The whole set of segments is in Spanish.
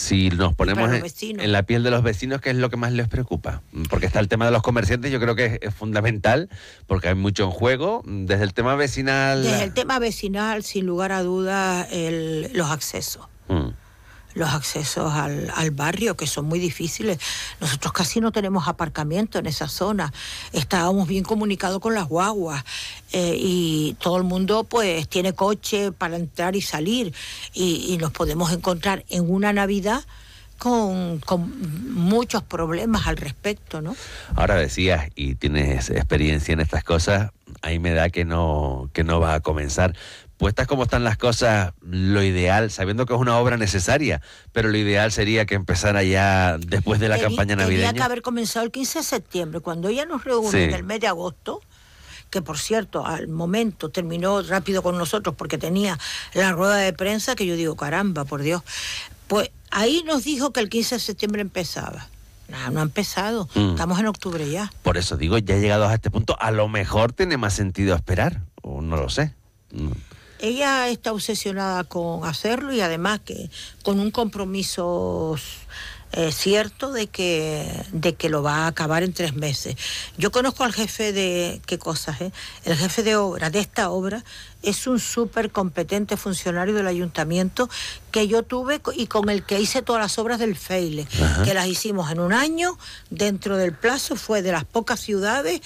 Si nos ponemos en la piel de los vecinos, ¿qué es lo que más les preocupa? Porque está el tema de los comerciantes, yo creo que es fundamental, porque hay mucho en juego, desde el tema vecinal... Desde el tema vecinal, sin lugar a dudas, los accesos. Los accesos al barrio, que son muy difíciles. Nosotros casi no tenemos aparcamiento en esa zona. Estábamos bien comunicados con las guaguas y todo el mundo pues tiene coche para entrar y salir y nos podemos encontrar en una Navidad con muchos problemas al respecto, ¿no? Ahora decías, y tienes experiencia en estas cosas, ahí me da que no va a comenzar. Puestas como están las cosas, lo ideal, sabiendo que es una obra necesaria, pero lo ideal sería que empezara ya después de la campaña navideña. Tenía que haber comenzado el 15 de septiembre, cuando ella nos reúne en el mes de agosto, que por cierto, al momento terminó rápido con nosotros porque tenía la rueda de prensa, que yo digo, caramba, por Dios. Pues ahí nos dijo que el 15 de septiembre empezaba. No ha empezado, estamos en octubre ya. Por eso digo, ya llegados a este punto, a lo mejor tiene más sentido esperar, o no lo sé. Ella está obsesionada con hacerlo y además que con un compromiso cierto de que lo va a acabar en 3 meses. Yo conozco al jefe de... ¿Qué cosas, eh? El jefe de obra, de esta obra, es un súper competente funcionario del ayuntamiento que yo tuve y con el que hice todas las obras del Feile, que las hicimos en un año, dentro del plazo. Fue de las pocas ciudades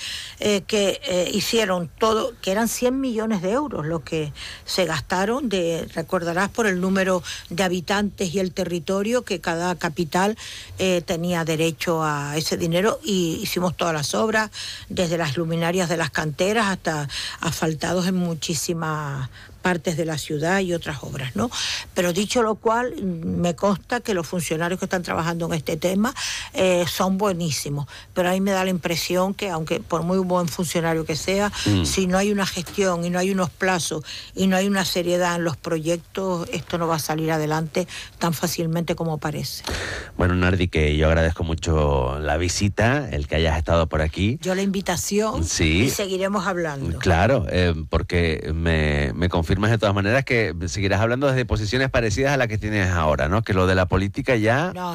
que hicieron todo, que eran 100 millones de euros lo que se gastaron, recordarás por el número de habitantes y el territorio, que cada capital tenía derecho a ese dinero, y hicimos todas las obras, desde las luminarias de las canteras hasta asfaltados en muchísimas partes de la ciudad y otras obras, ¿no? Pero dicho lo cual, me consta que los funcionarios que están trabajando en este tema son buenísimos, pero a mí me da la impresión que, aunque por muy buen funcionario que sea, si no hay una gestión y no hay unos plazos y no hay una seriedad en los proyectos, esto no va a salir adelante tan fácilmente como parece. Bueno, Nardi, que yo agradezco mucho la visita, el que hayas estado por aquí. Yo la invitación, sí, y seguiremos hablando. Claro, porque me confirmas de todas maneras que seguirás hablando desde posiciones parecidas a las que tienes ahora, ¿no? Que lo de la política ya... No.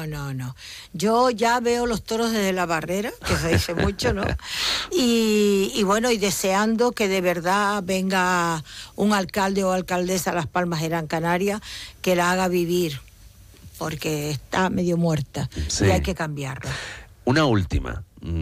Yo ya veo los toros desde la barrera, que se dice mucho, ¿no? Y bueno, y deseando que de verdad venga un alcalde o alcaldesa a Las Palmas de Gran Canaria que la haga vivir, porque está medio muerta, sí, y hay que cambiarla. Una última.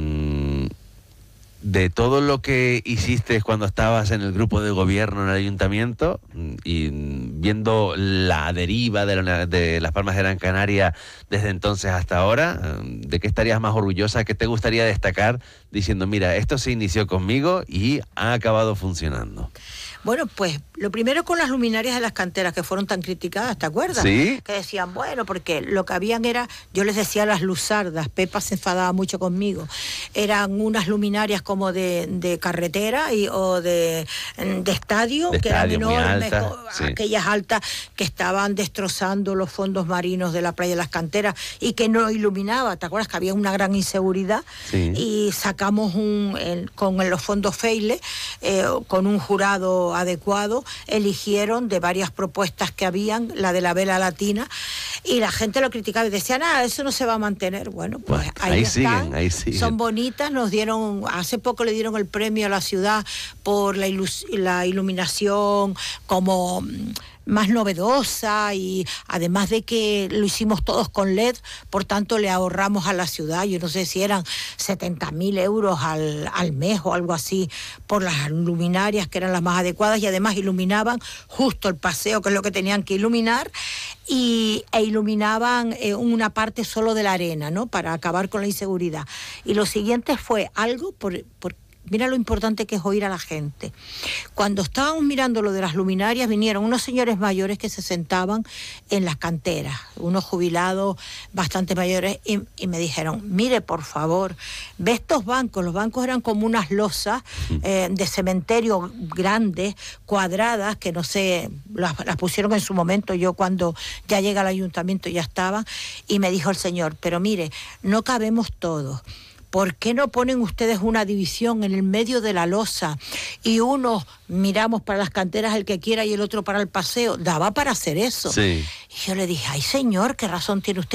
De todo lo que hiciste cuando estabas en el grupo de gobierno en el ayuntamiento y viendo la deriva de Las Palmas de Gran Canaria desde entonces hasta ahora, ¿de qué estarías más orgullosa? ¿Qué te gustaría destacar diciendo, mira, esto se inició conmigo y ha acabado funcionando? Bueno, pues lo primero con las luminarias de las canteras que fueron tan criticadas, ¿te acuerdas? Sí. Que decían, bueno, porque lo que habían era, yo les decía las luzardas, Pepa se enfadaba mucho conmigo, eran unas luminarias como de carretera o de estadio, que eran enormes, aquellas altas que estaban destrozando los fondos marinos de la playa de las canteras y que no iluminaba. ¿Te acuerdas que había una gran inseguridad? Sí. Y sacamos con los fondos Feile, con un jurado adecuado, eligieron de varias propuestas que habían, la de la vela latina, y la gente lo criticaba y decía, eso no se va a mantener. Bueno, pues ahí están, ahí siguen. Son bonitas, hace poco le dieron el premio a la ciudad por la iluminación como más novedosa, y además de que lo hicimos todos con LED, por tanto le ahorramos a la ciudad, yo no sé si eran 70.000 euros al mes o algo así, por las luminarias que eran las más adecuadas, y además iluminaban justo el paseo, que es lo que tenían que iluminar, e iluminaban una parte solo de la arena, ¿no? Para acabar con la inseguridad. Y lo siguiente fue algo mira lo importante que es oír a la gente. Cuando estábamos mirando lo de las luminarias, vinieron unos señores mayores que se sentaban en las canteras, unos jubilados bastante mayores, y me dijeron, mire, por favor, ve estos bancos. Los bancos eran como unas losas de cementerio grandes, cuadradas, que no sé, las pusieron en su momento, yo cuando ya llegué al ayuntamiento ya estaban, y me dijo el señor, pero mire, no cabemos todos. ¿Por qué no ponen ustedes una división en el medio de la losa y uno miramos para las canteras el que quiera y el otro para el paseo? Daba para hacer eso. Sí. Y yo le dije, ay señor, ¿qué razón tiene usted?